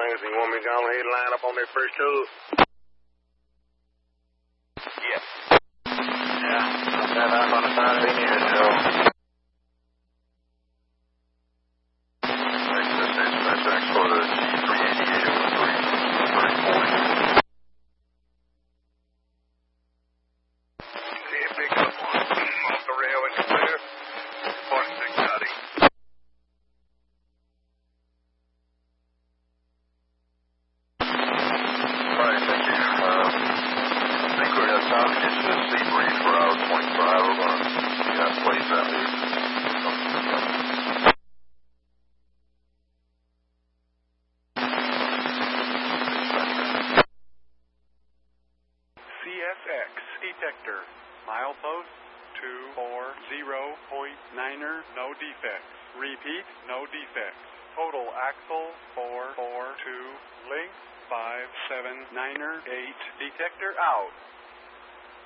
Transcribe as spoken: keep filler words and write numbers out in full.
things, and you want me to go ahead and line up on that first tub? Yeah. Yeah, I'll stand up on the side of the here, Joe. Texas dispatch for the G three eighty-eight oh three, three forty. See it pick up off the rail and clear. forty-six Scotty. Alright, thank you. Uh, I think we're going to time to get you this sea breeze for hour twenty-five. We're going to see how it plays out here. C S X detector, milepost two four zero point niner, no defects. Repeat, no defects. Total axle four four two, length five seven niner eight. Detector out.